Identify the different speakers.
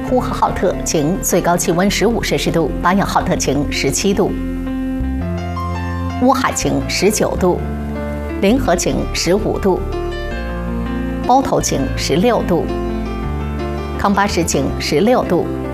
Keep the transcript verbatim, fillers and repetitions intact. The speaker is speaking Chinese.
Speaker 1: 呼和浩特晴，最高气温十五摄氏度；巴彦浩特晴，十七度；乌海晴，十九度；临河晴，十五度；包头晴，十六度；康巴什晴，十六度。